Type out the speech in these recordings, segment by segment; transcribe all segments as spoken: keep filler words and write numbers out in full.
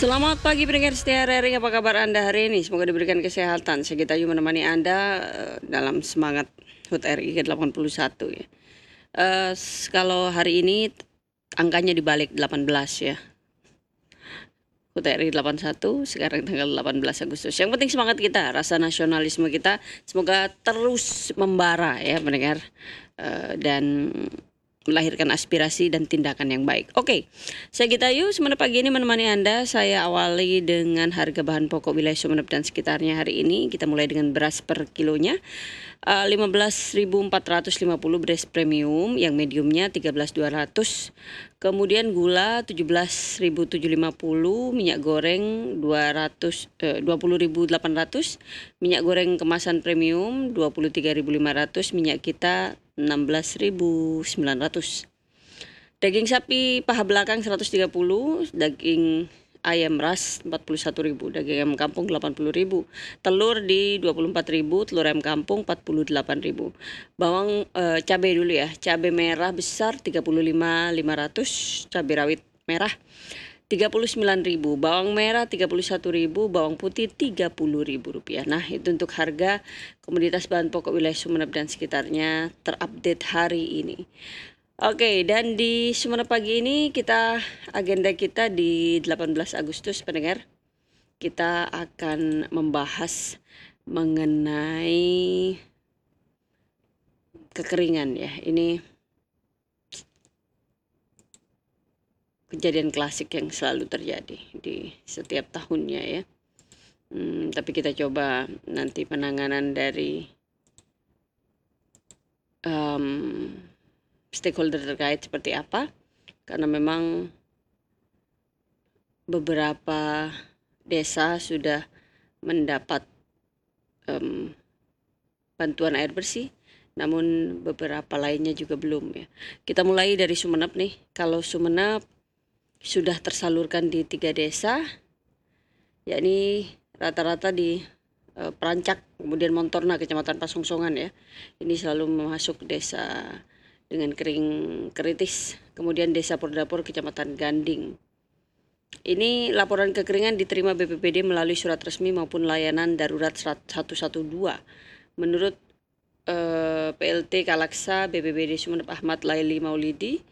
Selamat pagi pendengar setia R R I, apa kabar Anda hari ini? Semoga diberikan kesehatan. Saya Gita Ayu menemani Anda uh, dalam semangat H U T R I ke delapan puluh satu ya. Uh, kalau hari ini angkanya dibalik delapan belas ya. H U T R I delapan puluh satu, sekarang tanggal delapan belas Agustus. Yang penting semangat kita, rasa nasionalisme kita semoga terus membara ya pendengar. Uh, dan melahirkan aspirasi dan tindakan yang baik. Oke, saya Gita Ayu, Sumeneb pagi ini menemani Anda. Saya awali dengan harga bahan pokok wilayah Sumeneb dan sekitarnya hari ini. Kita mulai dengan beras per kilonya. Uh, lima belas ribu empat ratus lima puluh beras premium, yang mediumnya tiga belas ribu dua ratus. Kemudian gula tujuh belas ribu tujuh ratus lima puluh, minyak goreng dua ratus, eh, dua puluh ribu delapan ratus, minyak goreng kemasan premium dua puluh tiga ribu lima ratus, minyak kita enam belas ribu sembilan ratus. Daging sapi paha belakang seratus tiga puluh, daging ayam ras empat puluh satu ribu, daging ayam kampung delapan puluh ribu, telur di dua puluh empat ribu, telur ayam kampung empat puluh delapan ribu. Bawang eh, cabai dulu ya, cabai merah besar tiga puluh lima ribu lima ratus, cabai rawit merah tiga puluh sembilan ribu, bawang merah tiga puluh satu ribu, bawang putih tiga puluh ribu rupiah. Nah, itu untuk harga komoditas bahan pokok wilayah Sumeneb dan sekitarnya terupdate hari ini. Oke, dan di Sumeneb pagi ini kita agenda kita di delapan belas Agustus pendengar. Kita akan membahas mengenai kekeringan ya. Ini kejadian klasik yang selalu terjadi di setiap tahunnya ya. Hmm, tapi kita coba nanti penanganan dari um, stakeholder terkait seperti apa, karena memang beberapa desa sudah mendapat um, bantuan air bersih, namun beberapa lainnya juga belum ya. Kita mulai dari Sumeneb nih. Kalau Sumeneb sudah tersalurkan di tiga desa, yakni rata-rata di uh, Perancak, kemudian Montorna, Kecamatan Pasongsongan ya. Ini selalu masuk desa dengan kering kritis. Kemudian desa Pordapor, Kecamatan Ganding. Ini laporan kekeringan diterima B P B D melalui surat resmi maupun layanan darurat seratus dua belas. Menurut uh, P L T Kalaksa B P B D Sumeneb Ahmad Laili Maulidi,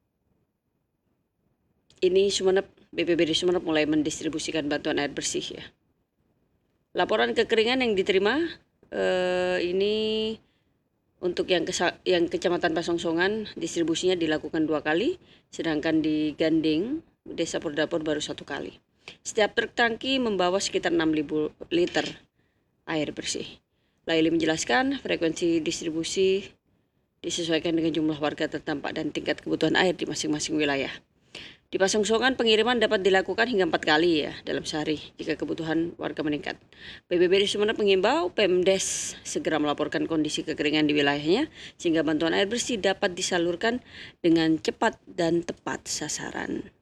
ini Sumeneb, B P B D Sumeneb mulai mendistribusikan bantuan air bersih ya. Laporan kekeringan yang diterima uh, ini untuk yang, yang Kecamatan Pasongsongan distribusinya dilakukan dua kali, sedangkan di Ganding, Desa Pordapor baru satu kali. Setiap truk tangki membawa sekitar enam ribu liter air bersih. Laili menjelaskan frekuensi distribusi disesuaikan dengan jumlah warga terdampak dan tingkat kebutuhan air di masing-masing wilayah. Di Pasongsongan pengiriman dapat dilakukan hingga empat kali ya dalam sehari jika kebutuhan warga meningkat. B P B D Sumeneb mengimbau Pemdes segera melaporkan kondisi kekeringan di wilayahnya sehingga bantuan air bersih dapat disalurkan dengan cepat dan tepat sasaran.